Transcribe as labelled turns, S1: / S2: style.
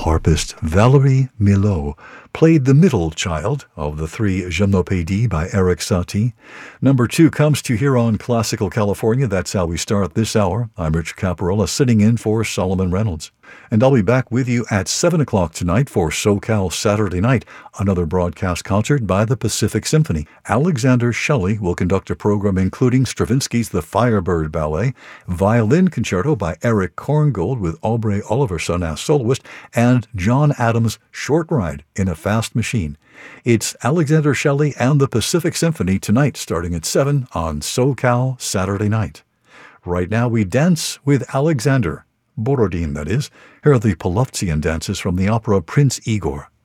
S1: harpist Valerie Milhaud played the middle child of the three Gymnopédies by Erik Satie. Number 2 comes to here on Classical California. That's how we start this hour. I'm Rich Caparola, sitting in for Solomon Reynolds. And I'll be back with you at 7 o'clock tonight for SoCal Saturday Night, another broadcast concert by the Pacific Symphony. Alexander Shelley will conduct a program including Stravinsky's The Firebird Ballet, Violin Concerto by Eric Korngold with Aubrey Oliverson as soloist, and John Adams' Short Ride in a Fast Machine. It's Alexander Shelley and the Pacific Symphony tonight starting at 7 on SoCal Saturday Night. Right now we dance with Alexander Borodin, that is. Here are the Polovtsian dances from the opera Prince Igor.